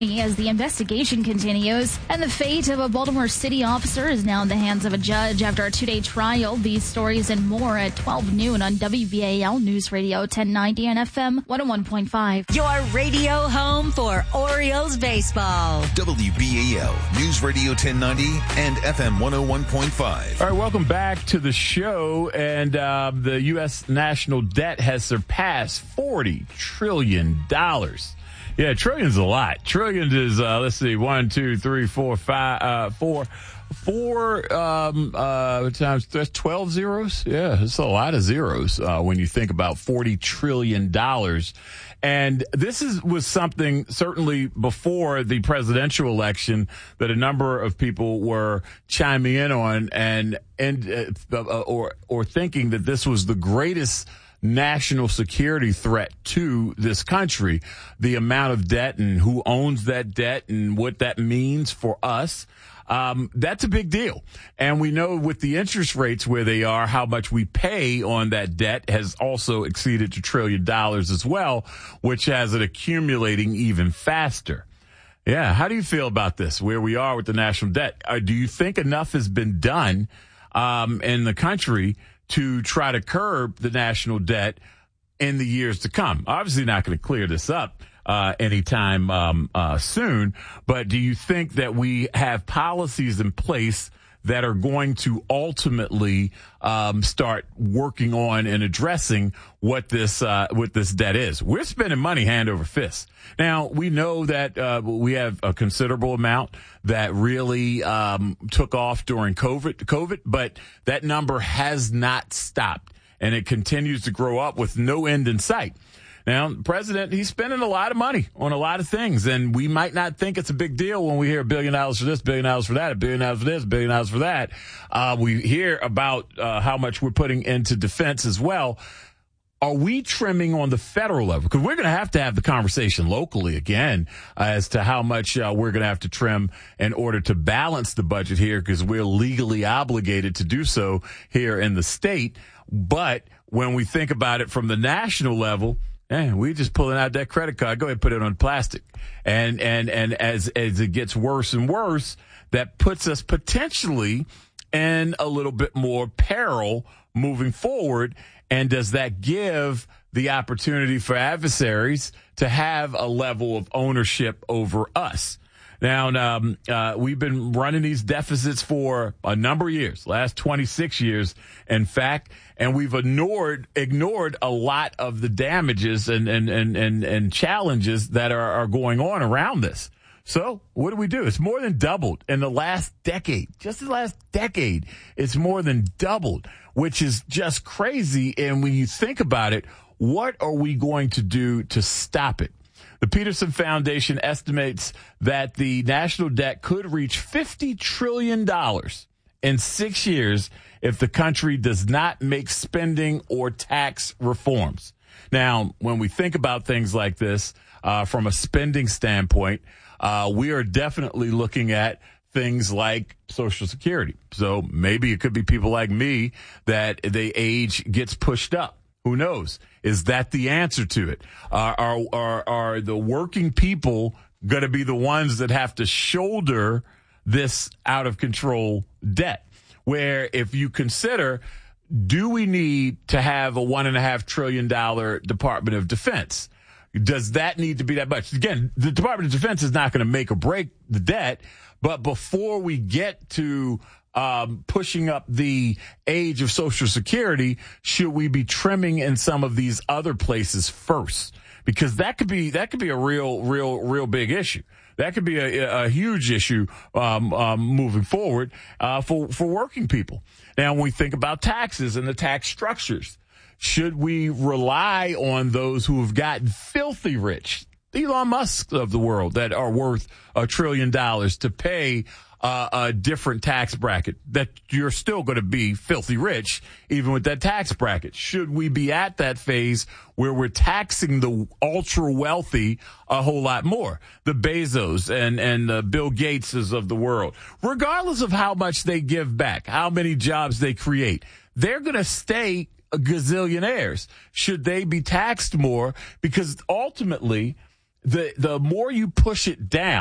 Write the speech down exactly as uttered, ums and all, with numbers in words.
As the investigation continues, and the fate of a Baltimore City officer is now in the hands of a judge after a two-day trial. These stories and more at twelve noon on W B A L News Radio ten ninety and F M one oh one point five. Your radio home for Orioles baseball. W B A L News Radio ten ninety and F M one oh one point five. All right, welcome back to the show. And uh, the U S national debt has surpassed forty trillion dollars. Yeah, trillions a lot. Trillions is, uh, let's see, one, two, three, four, five, uh, four, four, um, uh, times, that's twelve zeros. Yeah, it's a lot of zeros, uh, when you think about forty trillion dollars. And this is, was something certainly before the presidential election that a number of people were chiming in on and, and, uh, or, or thinking that this was the greatest national security threat to this country, the amount of debt and who owns that debt and what that means for us. Um, that's a big deal. And we know with the interest rates where they are, how much we pay on that debt has also exceeded a trillion dollars as well, which has it accumulating even faster. Yeah. How do you feel about this, where we are with the national debt? Uh, do you think enough has been done um, in the country to try to curb the national debt in the years to come? Obviously not going to clear this up uh, anytime um, uh, soon, but do you think that we have policies in place that are going to ultimately um, start working on and addressing what this uh, what this debt is? We're spending money hand over fist. Now, we know that uh, we have a considerable amount that really um, took off during COVID, COVID, but that number has not stopped, and it continues to grow up with no end in sight. Now, the president, he's spending a lot of money on a lot of things, and we might not think it's a big deal when we hear a billion dollars for this, billion dollars for that, a billion dollars for this, a billion dollars for that. Uh, we hear about uh, how much we're putting into defense as well. Are we trimming on the federal level? Because we're going to have to have the conversation locally again uh, as to how much uh, we're going to have to trim in order to balance the budget here, because we're legally obligated to do so here in the state. But when we think about it from the national level, man, we just pulling out that credit card. Go ahead and put it on plastic. And, and, and as, as it gets worse and worse, that puts us potentially in a little bit more peril moving forward. And does that give the opportunity for adversaries to have a level of ownership over us? Now, um, uh, we've been running these deficits for a number of years, last twenty-six years, in fact, and we've ignored ignored a lot of the damages and and and and, and challenges that are, are going on around this. So what do we do? It's more than doubled in the last decade. Just the last decade, it's more than doubled, which is just crazy. And when you think about it, what are we going to do to stop it? The Peterson Foundation estimates that the national debt could reach fifty trillion dollars in six years if the country does not make spending or tax reforms. Now, when we think about things like this, uh, from a spending standpoint, uh, we are definitely looking at things like Social Security. So maybe it could be people like me that the age gets pushed up. Who knows? Is that the answer to it? Uh, are, are, are the working people going to be the ones that have to shoulder this out of control debt? Where if you consider, do we need to have a one and a half trillion dollar Department of Defense? Does that need to be that much? Again, the Department of Defense is not going to make or break the debt, but before we get to Um, pushing up the age of Social Security, should we be trimming in some of these other places first? Because that could be that could be a real, real, real big issue. That could be a, a huge issue um, um, moving forward uh, for for working people. Now, when we think about taxes and the tax structures, should we rely on those who have gotten filthy rich, the Elon Musk of the world, that are worth a trillion dollars, to pay Uh, a different tax bracket, that you're still going to be filthy rich even with that tax bracket? Should we be at that phase where we're taxing the ultra wealthy a whole lot more? The Bezos and, and the Bill Gateses of the world, regardless of how much they give back, how many jobs they create, they're going to stay gazillionaires. Should they be taxed more? Because ultimately, the the more you push it down,